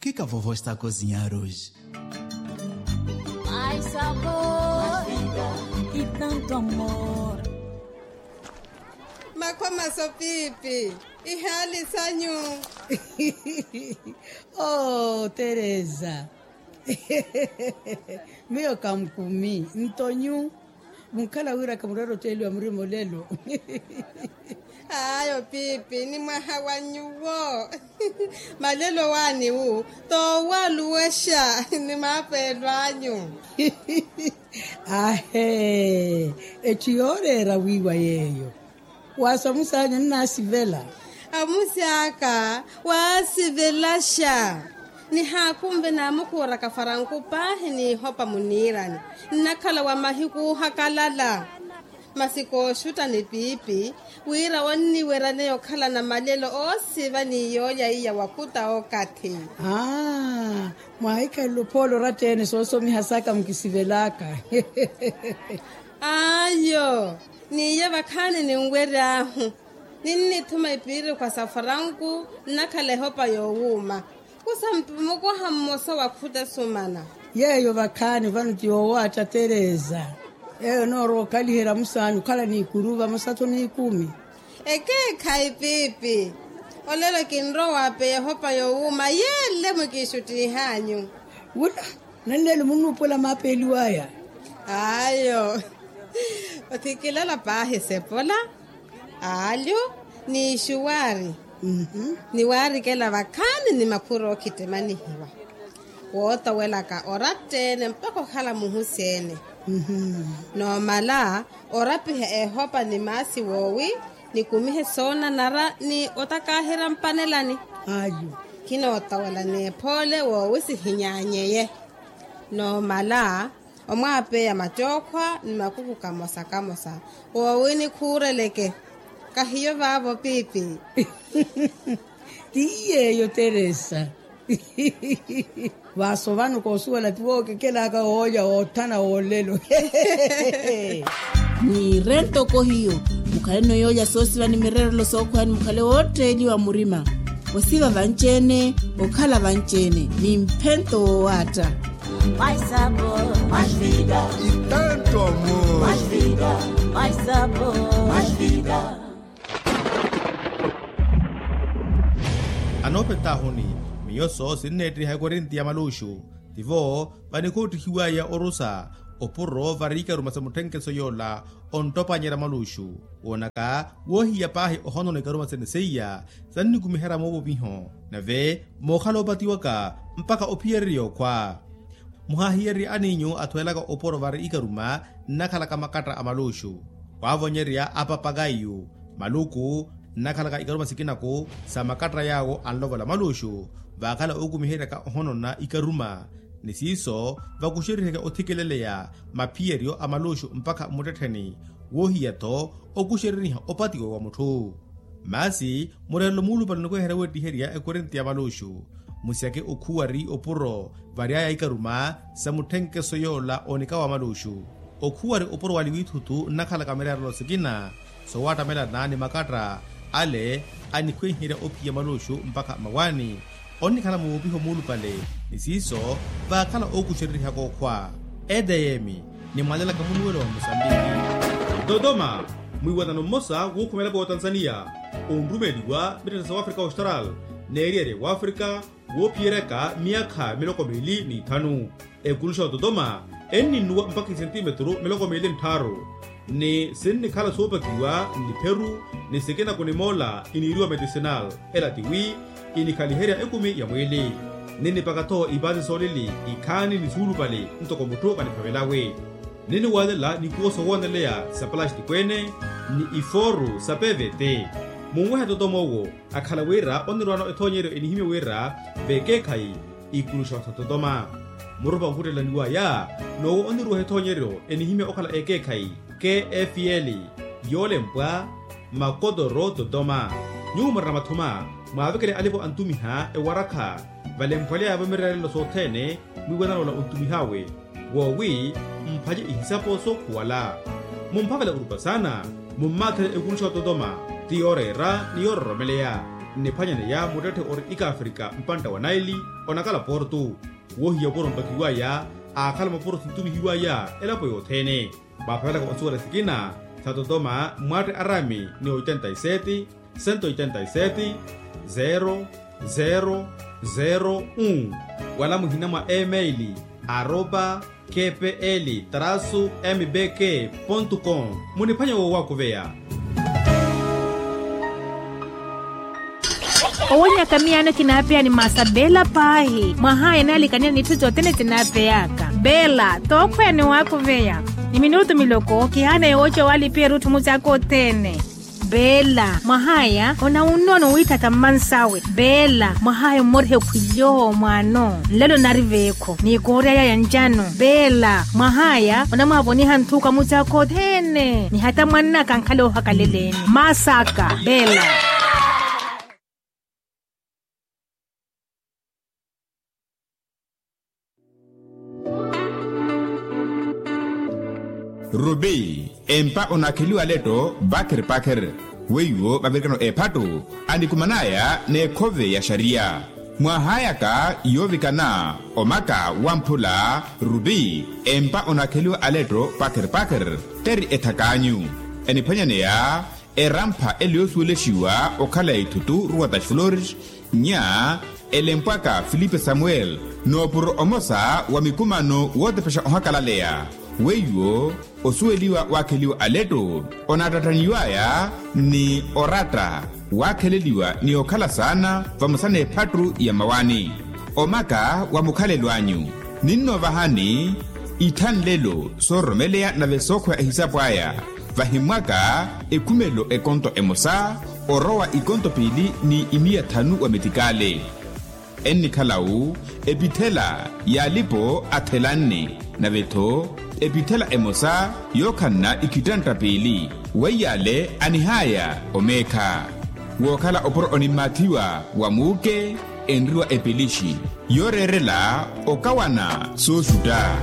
que a vovó está a cozinhar hoje? Mais sabor e tanto amor. Makoma sopipi, ihali sanyu. Oh, Teresa. Mio kamkumi, ntonyu. Munkala wira kamurero telu amrimo lelo. Ayo pipi, ni mahawanyuwo. Malelo wani wu, to waluwesha, ni mapelwanyu. Ahe, echiore rawiwa yeyo. Wasamusanya nasivela. Amusiaka, wasivelasha. Ni hakumbe na mukura kafaranku pahi ni hopa munirani. Nakala wa mahiku hakalala. Masiko shuta ni pipi. Wira wani werane yokala na malelo osiva ni yoya iya wakuta okati. Mwaika lupolo ratene soso mihasaka mkisivelaka. Ayo, ni yaba kani ni ngwere ahu. Nini tuma ipiri kwa safaranku nakale hopa yowuma. Kusampumu kwa hamosa wakuta sumana. Yeyo bakani vanu tiowata Teresa. Eyo noro kalihera musanyu kala ni kuruva masato ni 10. Eke kai pipi. Olelo kinro wape hopa yowuma yele mukishuti hanyu. Wula, nanele munupola mapeli waya. Ayo. Otikilala pahe sepola. Alyo ni shuwari. Ni wari kela wakani ni makuro kitemani hiwa. Wota welaka oratene mpako khala muhusene. No mala orapihe hopa ni masi wowi ni kumihe sona nara ni otakahira mpanelani. Ayo. Kino otawela ni pole wowi si hinyanyeye. No mala omwape ya machokwa ni makuku kamosa. Wowi ni kureleke. Kahiyo vavo pipi. Tiye yo Teresa. Vaso vanu kosuela tuoke kela ka hoya otana olelo. Ni rento kohiyo. Mukale no yoya sosi vani mirero lo sokwani mukale wote ili wa murima. Wasiva vanchene, okala vanchene. Ni mpento wata. Mais sabor, mais vida e tanto amor. Mais vida, mais sabor, mais vida. Anope tahuni, miyoso sinetri haikorinti ya malushu. Tivo, vanikuti hiwaya orusa, opuro varika rumasamutenke soyola, ontopa nyera malushu. Onaka, wohi ya pahi ohono ne karuma seneseya, zani kumihera mobo miho. Nave, mohalo batiwaka, mpaka opierio kwa. Muhahiri aninyo atuelaga oporo varika ruma, nakalaka makatra amalushu. Wavonyeria apapagayu, maluku, nakalaka ikaruma sikinako sa makatra yago anlovo la malushu vakala ukumihireka hono na ikaruma nisiso vakushirika otikeleleya mapierio amalushu mpaka muteteni wohiyato okushiriniha opatigo wa mutu masi murelo mulu palnoko heraweti heria ekorenti ya malushu musiake okuwari opuro variaya ikaruma sa mutenke soyola onikawa malushu okuwari opuro waliwitutu nakalaka merero sikina so wata mela nani makatra ale anikwehira opia malushu mpaka mawani oni kana mubiho mulu pale nisiso bakala okushirika kwa edayemi ni mwalela kamunuwelo wa Mozambiki. Dodoma mwiwatano mosa wukumela kwa Tanzania ondumeliwa British South Africa Austral neriere wa Afrika wopiereka miaka 25 ekulusha Dodoma eni nuwa mpaka centimetro 25 ni sinni kala sopakiwa ni Peru ni sekena kuni mola iniriwa medicinal elatiwi inikaliheria ekumi ya mwili nini pakato ibazi solili ikani ni sulu pale ntoko muto kanipavelawe nini wadela ni kuoso wanelea sa plastic kwene ni iforu sa PVT mumweha Dodomowo akala wera onirwano etonyero enihime wera vekekai ikulusha Dodoma murupa hutela niwa ya no onirwa etonyero enihime okala ekekai KFL yolempwa makodoro Dodoma nyuma ramathuma mwavekele alipo antumiha ewaraka valempwale abamerele lo sotene mwiwanalo la untumihawe wowi mpaje ihisapo so kuwala mumpavela urupa sana mumakele ekulusha Dodoma tiorera niororomelea niphanyane ya mutethe ori ika Afrika mpanta wa Naili onakala Porto wohiya porompa kiwaya akhala maporo sintumi hiwaya elapo yothene baphala ka osuwa sikina satotoma mwate arami ni 87 187 0001 wala muhina mwa email @kpl-mbk.com muniphanya wo wako veya owonya kamiyano kinapea ni masa bela pahi mahaya nalikania ni tuzo tene tinapeyaka bela tokwene wako veya ni minuto miloko kihana yocho wali pia rutu muzako tene bela mahaya ona unono witata mansawe bela mahaya morhe kuyoho mwano lelo nariveko ni korea ya njano bela mahaya ona maboni hantuka muzako tene ni hata mwana kankalo hakaleleni masaka bela Rubi empa onakiliwa leto bakir pakir weyo babirikano epato andikumanaya ne kove ya sharia mwahayaka yovikana omaka wampula Rubi empa onakiliwa aleto pakir pakir teri etakanyu enipanyanea erampa eliosueleshiwa okala itutu ruwatash flores nya elempaka Filipe Samuel no pur omosa wa mikumano wote pesha ohakalalea weyo osueliwa wakeliwa aleto onatataniwaya ni orata wakeleliwa ni okala sana vamusane patru ya mawani omaka wa mukale lwanyu ninno vahani itan lelo soromelea na vesokwa ehisapu aya vahimwaka ekumelo ekonto emosa orowa ikonto pili ni 500 wa metikale enni kalau epitela yalipo atelanne na veto epitela emosa yokanna ikitanta pili weyale anihaya omeka wokala oporo onimatiwa wamuke enriwa epilishi yorerela okawana sosuda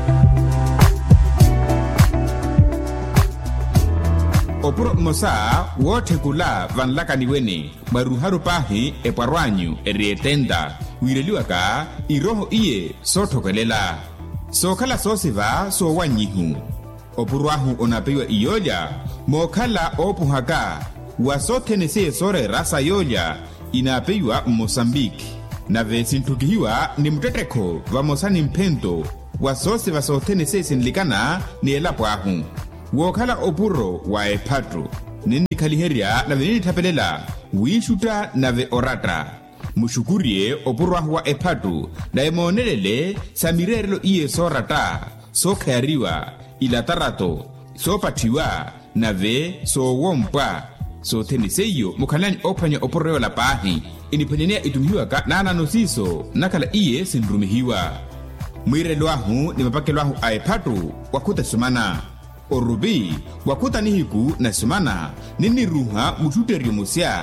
oporo mosa wote kula vanlakaniwene maruharu pahi eparwanyu erietenda wireliwaka iroho iye sotokelela sokala sosiva sowanyihu opurwahu onapewa iyoja mokala opuhaka wasothenese sore rasa yoja inapewa Mozambique na vesintukihiwa ni mteteko vamosani mpento wasose vasothenese sinlikana ni elapwahu wokala opuro wa epatro nini kaliheria na venini tapelela wishuta na ve orata mushukurie opurwahu wa epatu na emonelele samirerelo iye sorata sokayariwa ilatarato sopatiwa na ve sowompwa sotheniseyo mukhalani ophwanya opurreo la pahi inipenyenea itumihiwaka nananosiso nakala iye sinrumihiwa mwirelwahu ni mapakelwahu a epatu wakuta sumana orubi wakuta nihiku na sumana nini ruha mututerio musya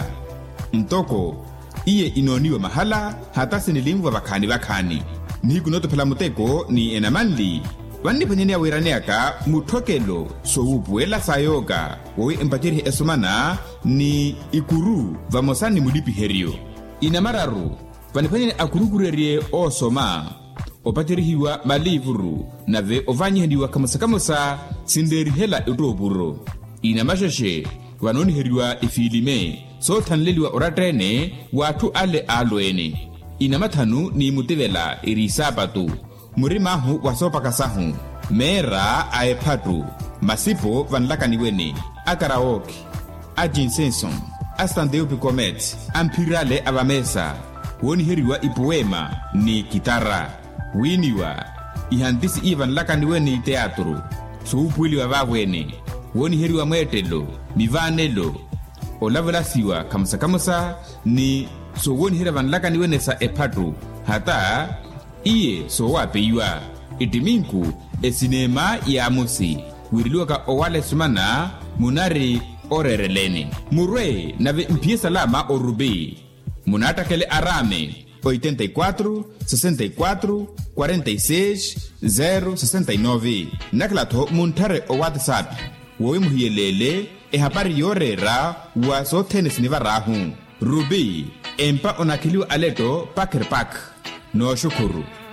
mtoko iye inoniwa mahala hata sinilimwa vakhani nihiku notopela muteko ni enamanli vannipanyenea wiraneaka muthokelo sowupuela sayoka wowi empatirihi esumana ni ikuru vamosani mulipiherio inamararu vannipanyenea akurukurerie osoma opatirihiwa malivuru nave ovanyihediwa kamosa sinderihela utopuro inamasheshe vanoniheriwa ifilime sothanleliwa oratene watu ale aloene inamathanu ni mutivela irisapatu murimahu wasopakasahu mera aephatu masipo vanlakaniwene akaraoke ajinsenson astandeupicomet ampirale avamesa woniheriwa ipoema ni kitara winiwa ihantisi iye vanlakaniwene teatro soupwiliwa vavwene woniheriwa mwetelo mivanelo olavelasiwa kamusa ni sowonihera vanlakaniwene sa epatu hata iye sowapeiwa itiminku esinema ya musi wiriliwaka owale sumana munari orerelene murwe nave mpie salama orube munatakele arame 84 64 46 069 naklatho muntare o WhatsApp wowe muhiyelele ehapari yorera wa sothenesini varahu rubi empa onakiliwa aleto paker pak no shukuru.